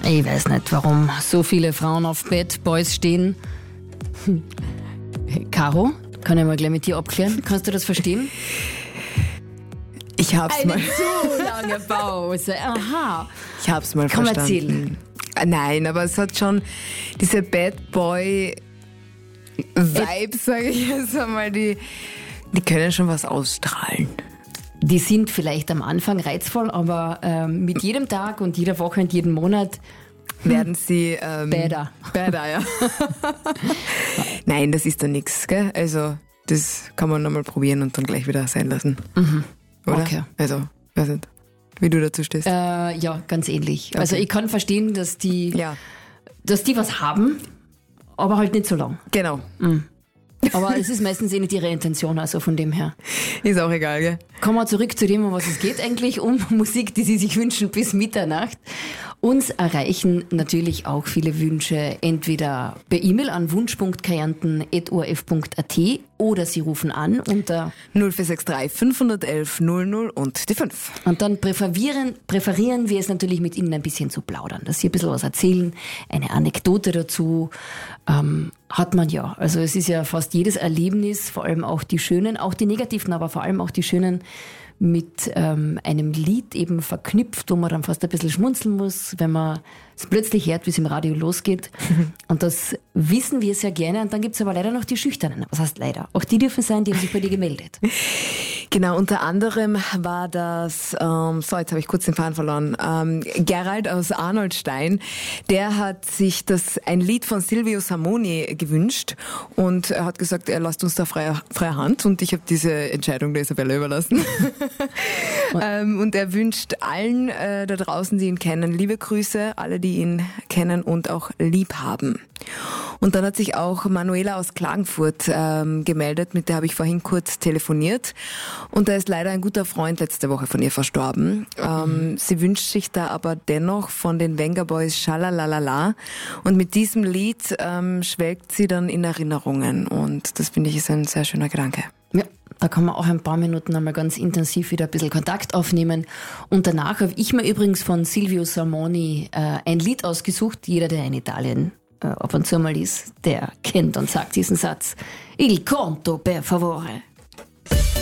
Ich weiß nicht, warum so viele Frauen auf Bad Boys stehen. Caro, kann ich mal gleich mit dir abklären? Kannst du das verstehen? Ich hab's mal. Zu lange Pause. Aha. Ich hab's mal Komm, verstanden. Nein, aber es hat schon diese Bad Boy Vibes, sage ich jetzt einmal, die können schon was ausstrahlen. Die sind vielleicht am Anfang reizvoll, aber mit jedem Tag und jeder Woche und jeden Monat werden sie Bäder, ja. Nein, das ist dann nichts, gell? Also das kann man nochmal probieren und dann gleich wieder sein lassen. Mhm. Oder? Okay. Also, weiß nicht, wie du dazu stehst. Ja, ganz ähnlich. Okay. Also ich kann verstehen, dass die was haben, aber halt nicht so lang. Genau. Aber es ist meistens eh nicht ihre Intention, also von dem her. Ist auch egal, gell? Kommen wir zurück zu dem, um was es geht eigentlich, um Musik, die Sie sich wünschen bis Mitternacht. Uns erreichen natürlich auch viele Wünsche, entweder per E-Mail an wunsch.kärnten@orf.at oder Sie rufen an unter 0463 511 00 und die 5. und dann präferieren wir es natürlich mit Ihnen ein bisschen zu plaudern, dass Sie ein bisschen was erzählen, eine Anekdote dazu hat man ja. Also es ist ja fast jedes Erlebnis, vor allem auch die schönen, auch die negativen, aber vor allem auch die schönen, mit einem Lied eben verknüpft, wo man dann fast ein bisschen schmunzeln muss, wenn man es plötzlich hört, wie es im Radio losgeht. Und das wissen wir sehr gerne. Und dann gibt es aber leider noch die Schüchternen. Was heißt leider? Auch die dürfen sein, die haben sich bei dir gemeldet. Genau, unter anderem war das, jetzt habe ich kurz den Faden verloren, Gerald aus Arnoldstein, der hat sich ein Lied von Silvio Samoni gewünscht und er hat gesagt, er lässt uns da freie Hand und ich habe diese Entscheidung der Isabella überlassen. Und er wünscht allen da draußen, die ihn kennen, liebe Grüße, alle, die ihn kennen und auch lieb haben. Und dann hat sich auch Manuela aus Klagenfurt gemeldet, mit der habe ich vorhin kurz telefoniert. Und da ist leider ein guter Freund letzte Woche von ihr verstorben. Sie wünscht sich da aber dennoch von den Venga Boys Schalalalala. Und mit diesem Lied schwelgt sie dann in Erinnerungen. Und das finde ich ist ein sehr schöner Gedanke. Ja, da kann man auch ein paar Minuten einmal ganz intensiv wieder ein bisschen Kontakt aufnehmen. Und danach habe ich mir übrigens von Silvio Samoni ein Lied ausgesucht. Jeder, der in Italien ab und zu mal ist, der kennt und sagt diesen Satz. Il conto per favore.